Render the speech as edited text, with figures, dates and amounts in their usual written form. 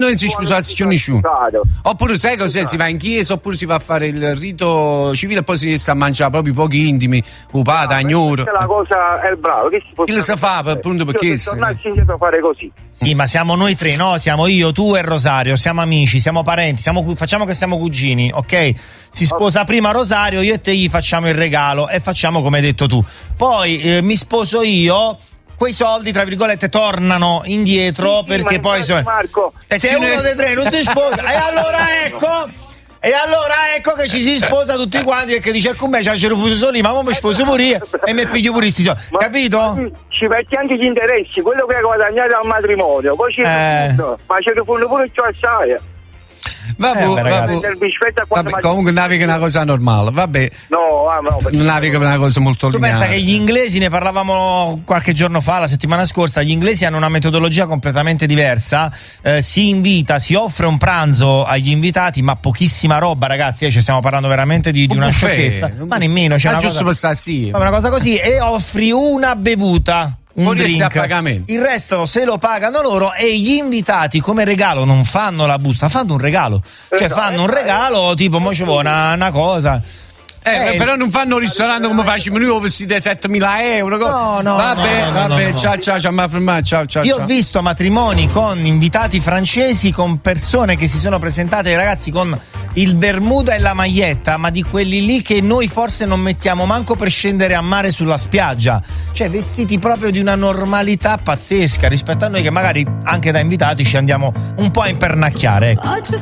non si sposassi con nessuno. Oppure sai cos'è? Si va in chiesa oppure si va a fare il rito civile e poi si sta a mangiare proprio pochi intimi, upata, agnoro. La cosa è bravo. Che si fa appunto perché tornarci indietro a fare così. Sì, ma siamo noi tre, no? Siamo io, tu e Rosario, siamo amici, siamo parenti, facciamo che siamo cugini, ok? Si sposa prima Rosario, io e te gli facciamo il regalo e facciamo come hai detto tu. Poi mi sposo io, quei soldi, tra virgolette, tornano indietro, sì, perché poi Marco, se uno dei tre non si sposa e allora ecco che ci si sposa tutti quanti, perché dice con me c'è il refuso soli, ma mi sposo pure io e mi piglio pure sti soldi, capito? Ci metti anche gli interessi, quello che hai guadagnato al matrimonio, poi ci ma ci rifondo pure il tuo assai. Vabbè, comunque naviga è una cosa normale, vabbè. No, naviga è una cosa molto lineare. Tu pensa che gli inglesi, ne parlavamo qualche giorno fa, la settimana scorsa, gli inglesi hanno una metodologia completamente diversa, si invita, si offre un pranzo agli invitati, ma pochissima roba, ragazzi, ci stiamo parlando veramente di una sciocchezza, ma nemmeno, c'è giusto per stare una cosa così, e offri una bevuta, un drink, a pagamento. Il resto se lo pagano loro, e gli invitati come regalo non fanno la busta, fanno un regalo, cioè fanno un regalo tipo mo ci vuole una cosa. Però non fanno un ristorante come facciamo noi, vestite 7.000 euro. No, vabbè, ciao. Io ho visto matrimoni con invitati francesi, con persone che si sono presentate, ragazzi, con il bermuda e la maglietta, ma di quelli lì che noi forse non mettiamo manco per scendere a mare sulla spiaggia, cioè vestiti proprio di una normalità pazzesca rispetto a noi che magari anche da invitati ci andiamo un po' a impernacchiare, ecco.